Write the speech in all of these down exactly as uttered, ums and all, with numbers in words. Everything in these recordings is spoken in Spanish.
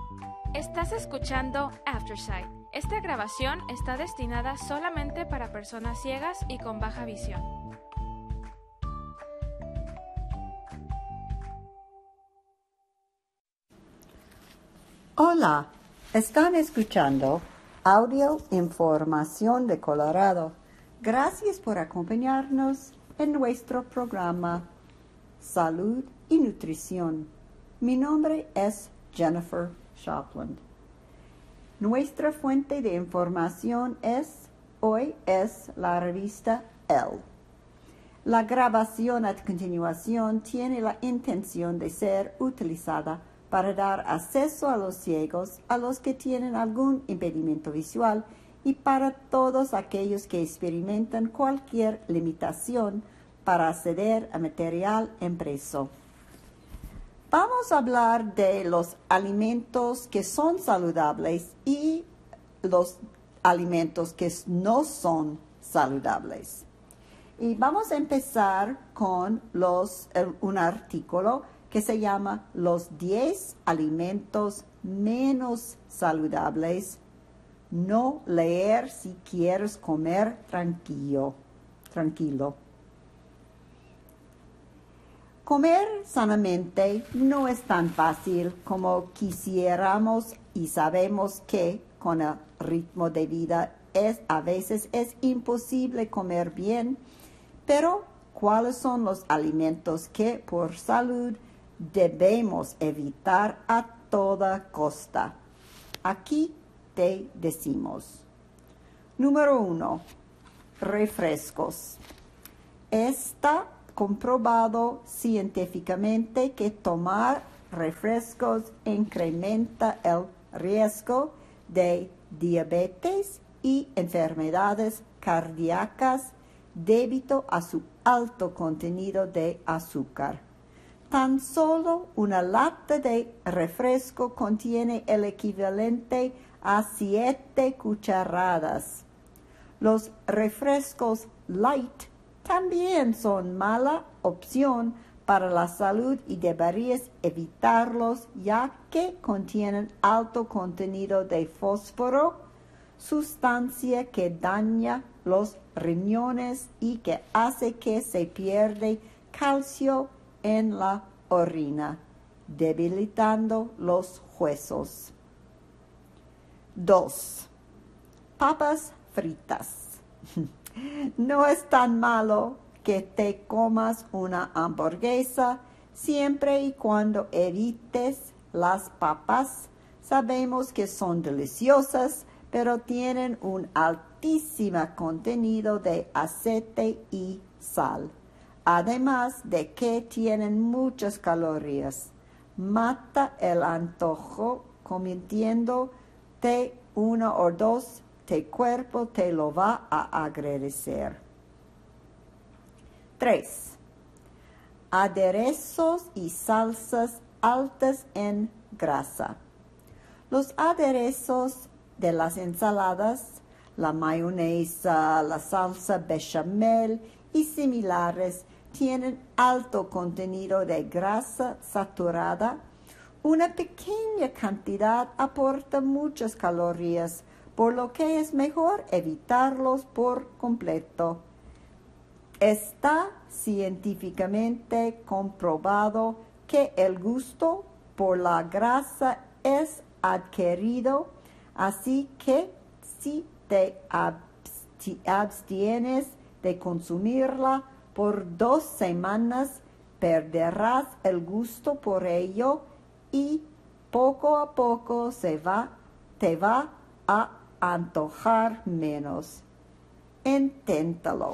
Estás escuchando Aftersight. Esta grabación está destinada solamente para personas ciegas y con baja visión. Hola, están escuchando Audio Información de Colorado. Gracias por acompañarnos en nuestro programa Salud y Nutrición. Mi nombre es Jennifer Shopland. Nuestra fuente de información es, hoy es la revista Elle. La grabación a continuación tiene la intención de ser utilizada para dar acceso a los ciegos, a los que tienen algún impedimento visual y para todos aquellos que experimentan cualquier limitación para acceder a material impreso. Vamos a hablar de los alimentos que son saludables y los alimentos que no son saludables. Y vamos a empezar con los, un artículo que se llama Los diez alimentos menos saludables. No leer si quieres comer tranquilo. tranquilo. Comer sanamente no es tan fácil como quisiéramos y sabemos que con el ritmo de vida es, a veces es imposible comer bien, pero ¿cuáles son los alimentos que por salud debemos evitar a toda costa? Aquí te decimos. Número uno, refrescos. Está comprobado científicamente que tomar refrescos incrementa el riesgo de diabetes y enfermedades cardíacas debido a su alto contenido de azúcar. Tan solo una lata de refresco contiene el equivalente a siete cucharadas. Los refrescos light también son mala opción para la salud y deberías evitarlos ya que contienen alto contenido de fósforo, sustancia que daña los riñones y que hace que se pierda calcio en la orina, debilitando los huesos. dos. Papas fritas. No es tan malo que te comas una hamburguesa siempre y cuando evites las papas. Sabemos que son deliciosas, pero tienen un altísimo contenido de aceite y sal. Además de que tienen muchas calorías. Mata el antojo comiéndote uno o dos. Tu cuerpo te lo va a agradecer. tres. Aderezos y salsas altas en grasa. Los aderezos de las ensaladas, la mayonesa, la salsa bechamel y similares tienen alto contenido de grasa saturada. Una pequeña cantidad aporta muchas calorías, por lo que es mejor evitarlos por completo. Está científicamente comprobado que el gusto por la grasa es adquirido, así que si te abstienes de consumirla por dos semanas, perderás el gusto por ello y poco a poco se va, te va a antojar menos. Inténtalo.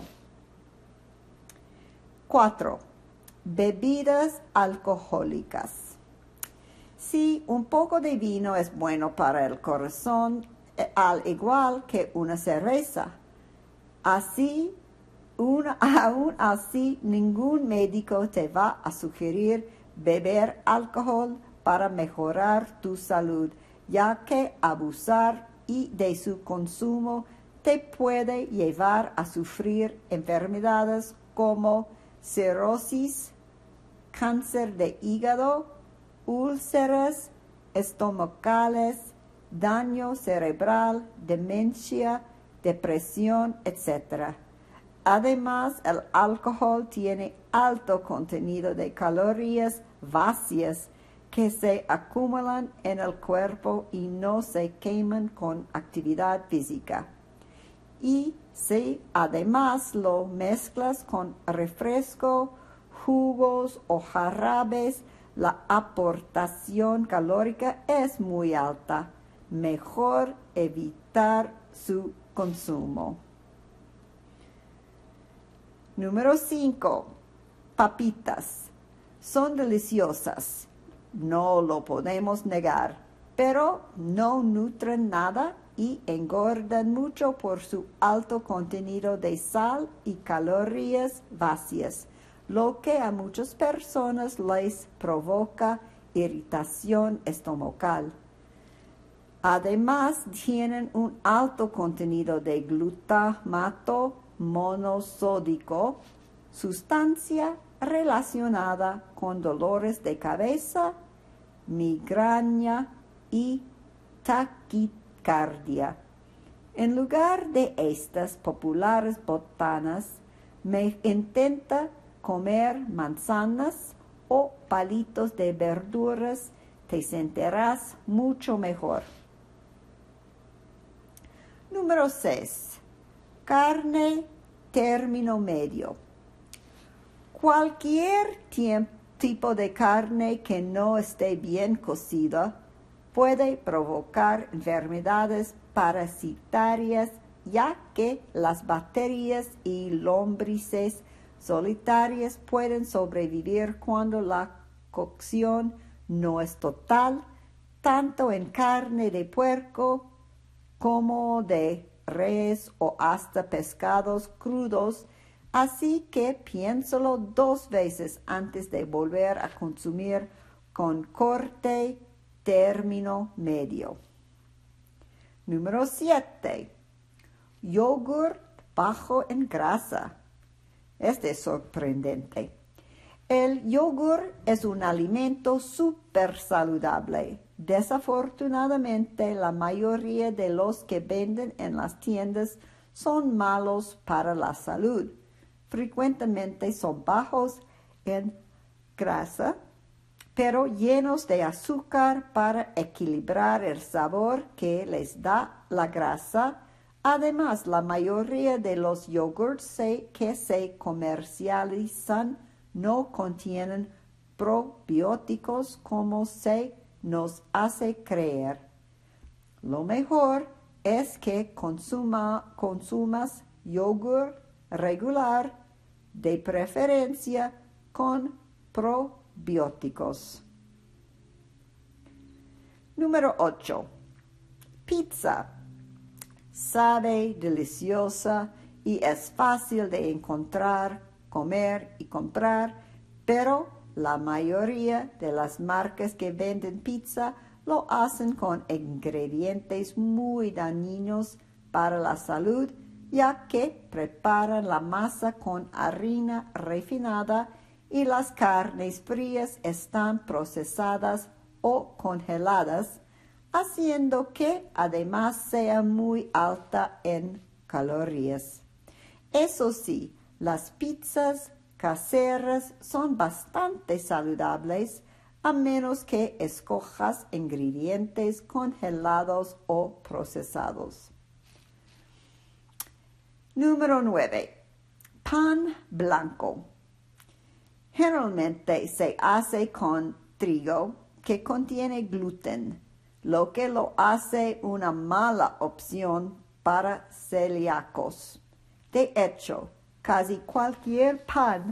cuatro. Bebidas alcohólicas. Sí, un poco de vino es bueno para el corazón, al igual que una cerveza. Así, una, aún así, ningún médico te va a sugerir beber alcohol para mejorar tu salud, ya que abusar y de su consumo te puede llevar a sufrir enfermedades como cirrosis, cáncer de hígado, úlceras, estomacales, daño cerebral, demencia, depresión, etcétera. Además, el alcohol tiene alto contenido de calorías vacías que se acumulan en el cuerpo y no se queman con actividad física. Y si además lo mezclas con refresco, jugos o jarabes, la aportación calórica es muy alta. Mejor evitar su consumo. Número cinco. Papitas. Son deliciosas, no lo podemos negar, pero no nutren nada y engordan mucho por su alto contenido de sal y calorías vacías, lo que a muchas personas les provoca irritación estomacal. Además, tienen un alto contenido de glutamato monosódico, sustancia relacionada con dolores de cabeza, migraña y taquicardia. En lugar de estas populares botanas, me intenta comer manzanas o palitos de verduras, te sentirás mucho mejor. Número seis. Carne término medio. Cualquier tipo de carne que no esté bien cocida puede provocar enfermedades parasitarias, ya que las bacterias y lombrices solitarias pueden sobrevivir cuando la cocción no es total, tanto en carne de puerco como de res o hasta pescados crudos, así que piénsalo dos veces antes de volver a consumir con corte término medio. Número siete. Yogur bajo en grasa. Este es sorprendente. El yogur es un alimento súper saludable. Desafortunadamente, la mayoría de los que venden en las tiendas son malos para la salud. Frecuentemente son bajos en grasa, pero llenos de azúcar para equilibrar el sabor que les da la grasa. Además, la mayoría de los yogurts que se comercializan no contienen probióticos como se nos hace creer. Lo mejor es que consuma, consumas yogur regular, de preferencia con probióticos. Número ocho. Pizza. Sabe deliciosa y es fácil de encontrar, comer y comprar, pero la mayoría de las marcas que venden pizza lo hacen con ingredientes muy dañinos para la salud, ya que preparan la masa con harina refinada y las carnes frías están procesadas o congeladas, haciendo que además sea muy alta en calorías. Eso sí, las pizzas caseras son bastante saludables, a menos que escojas ingredientes congelados o procesados. Número nueve. Pan blanco. Generalmente se hace con trigo que contiene gluten, lo que lo hace una mala opción para celíacos. De hecho, casi cualquier pan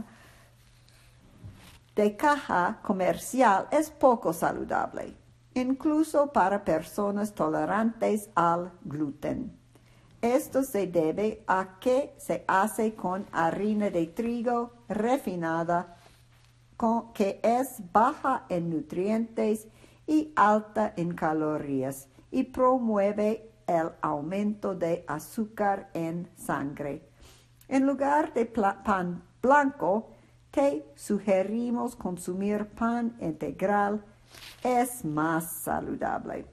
de caja comercial es poco saludable, incluso para personas tolerantes al gluten. Esto se debe a que se hace con harina de trigo refinada, con, que es baja en nutrientes y alta en calorías, y promueve el aumento de azúcar en sangre. En lugar de pan blanco, te sugerimos consumir pan integral es más saludable.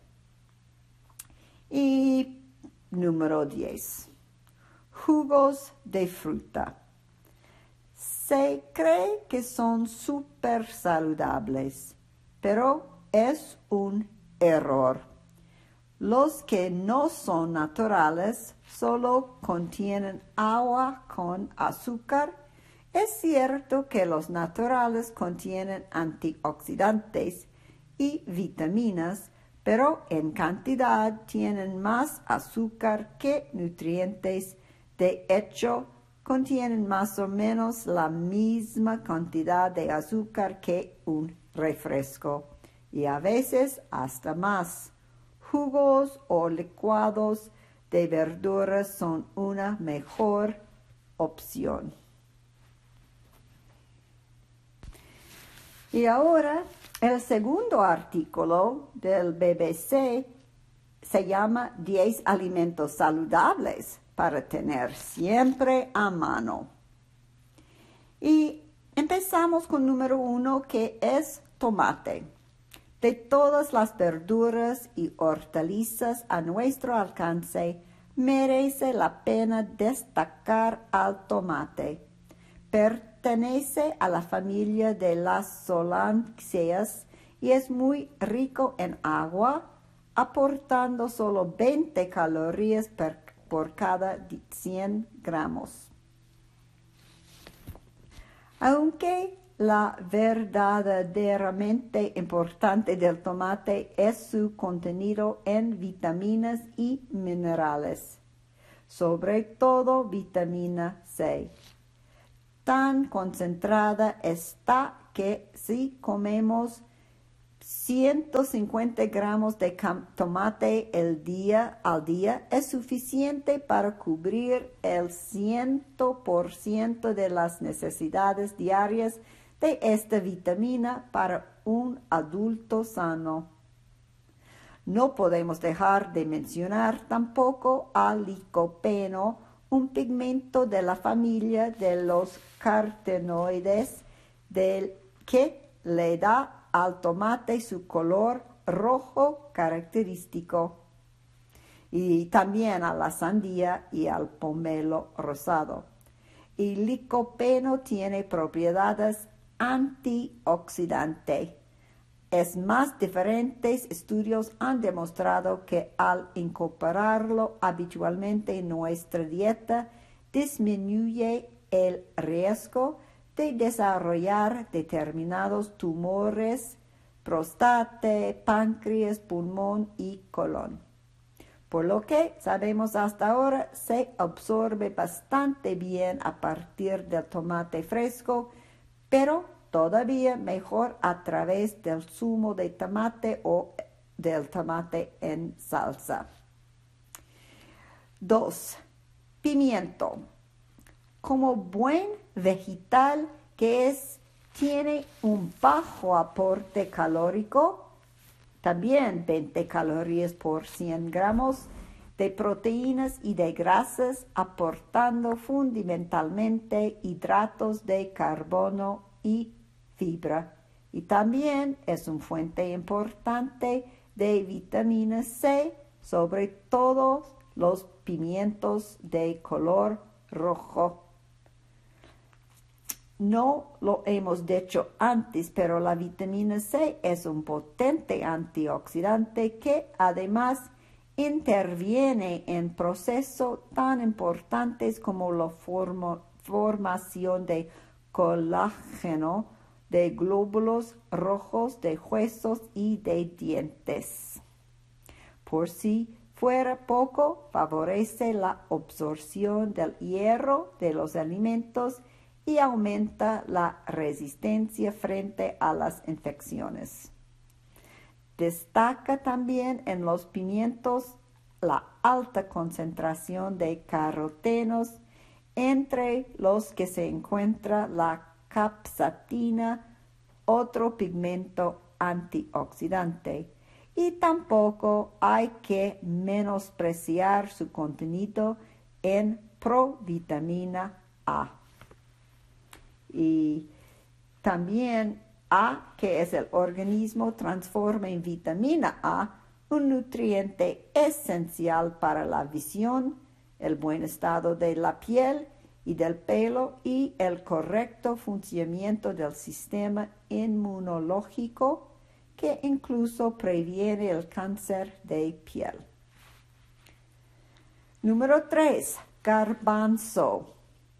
Y número diez. Jugos de fruta. Se cree que son súper saludables, pero es un error. Los que no son naturales solo contienen agua con azúcar. Es cierto que los naturales contienen antioxidantes y vitaminas, pero en cantidad tienen más azúcar que nutrientes. De hecho, contienen más o menos la misma cantidad de azúcar que un refresco, y a veces hasta más. Jugos o licuados de verduras son una mejor opción. Y ahora, el segundo artículo del B B C se llama diez alimentos saludables para tener siempre a mano. Y empezamos con número uno, que es tomate. De todas las verduras y hortalizas a nuestro alcance, merece la pena destacar al tomate. Pertenece a la familia de las soláceas y es muy rico en agua, aportando solo veinte calorías per, por cada cien gramos. Aunque la verdaderamente importante del tomate es su contenido en vitaminas y minerales, sobre todo vitamina C. Tan concentrada está que si comemos ciento cincuenta gramos de tomate el día, al día es suficiente para cubrir el cien por ciento de las necesidades diarias de esta vitamina para un adulto sano. No podemos dejar de mencionar tampoco al licopeno, un pigmento de la familia de los carotenoides del que le da al tomate su color rojo característico, y también a la sandía y al pomelo rosado. El licopeno tiene propiedades antioxidantes. Es más, diferentes estudios han demostrado que al incorporarlo habitualmente en nuestra dieta, disminuye el riesgo de desarrollar determinados tumores, próstata, páncreas, pulmón y colon. Por lo que sabemos hasta ahora, se absorbe bastante bien a partir del tomate fresco, pero todavía mejor a través del zumo de tomate o del tomate en salsa. dos. Pimiento. Como buen vegetal que es, tiene un bajo aporte calórico, también veinte calorías por cien gramos de proteínas y de grasas, aportando fundamentalmente hidratos de carbono y fibra. Y también es una fuente importante de vitamina C, sobre todo los pimientos de color rojo. No lo hemos dicho antes, pero la vitamina C es un potente antioxidante que además interviene en procesos tan importantes como la formo, formación de colágeno, de glóbulos rojos, de huesos y de dientes. Por si fuera poco, favorece la absorción del hierro de los alimentos y aumenta la resistencia frente a las infecciones. Destaca también en los pimientos la alta concentración de carotenos, entre los que se encuentra la capsaicina, otro pigmento antioxidante. Y tampoco hay que menospreciar su contenido en provitamina A. Y también A, que es el organismo, transforma en vitamina A, un nutriente esencial para la visión, el buen estado de la piel y del pelo y el correcto funcionamiento del sistema inmunológico, que incluso previene el cáncer de piel. Número tres. Garbanzo.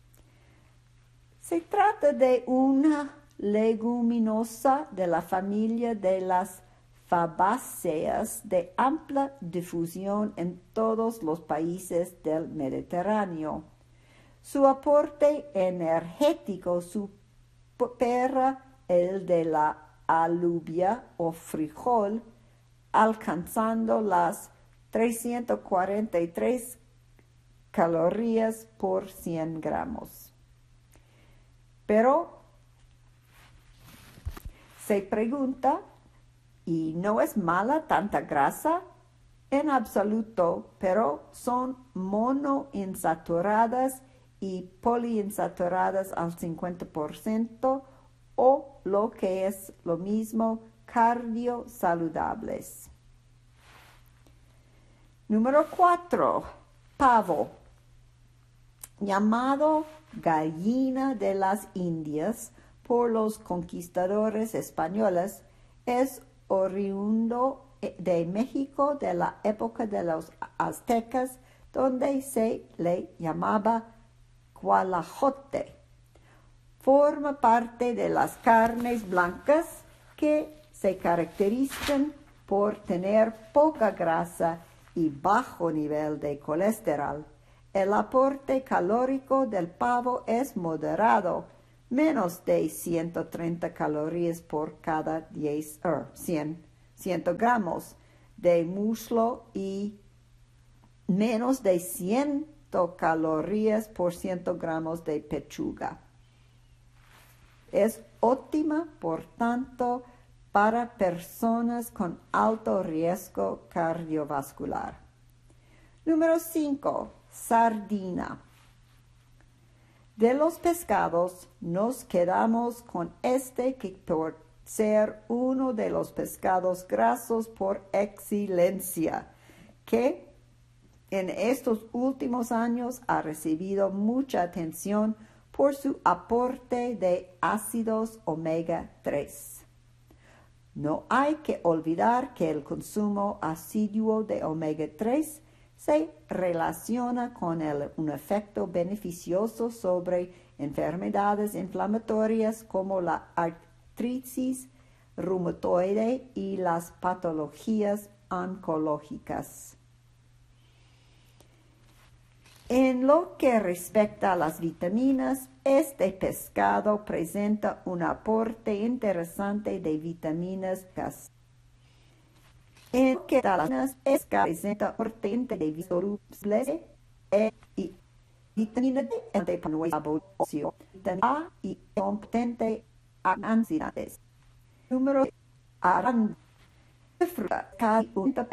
Se trata de una leguminosa de la familia de las fabáceas de amplia difusión en todos los países del Mediterráneo. Su aporte energético supera el de la alubia o frijol, alcanzando las trescientas cuarenta y tres calorías por cien gramos. Pero se pregunta, ¿y no es mala tanta grasa? En absoluto, pero son monoinsaturadas y poliinsaturadas al cincuenta por ciento o lo que es lo mismo, cardiosaludables. Número cuatro. Pavo. Llamado gallina de las Indias por los conquistadores españoles, es oriundo de México de la época de los aztecas, donde se le llamaba gualajote. Forma parte de las carnes blancas que se caracterizan por tener poca grasa y bajo nivel de colesterol. El aporte calórico del pavo es moderado, menos de ciento treinta calorías por cada diez, er, cien, cien gramos de muslo y menos de cien calorías por cien gramos de pechuga. Es óptima, por tanto, para personas con alto riesgo cardiovascular. Número cinco. Sardina. De los pescados nos quedamos con este que por ser uno de los pescados grasos por excelencia, que en estos últimos años ha recibido mucha atención por su aporte de ácidos omega tres. No hay que olvidar que el consumo asiduo de omega tres se relaciona con el, un efecto beneficioso sobre enfermedades inflamatorias como la artritis reumatoide y las patologías oncológicas. En lo que respecta a las vitaminas, este pescado presenta un aporte interesante de vitaminas gas. En lo que a las vitaminas, pesca presenta aporte de vitaminas E y vitamina D, antipanóxido, vitamina A y competente antioxidantes. Número arándano. Fruta,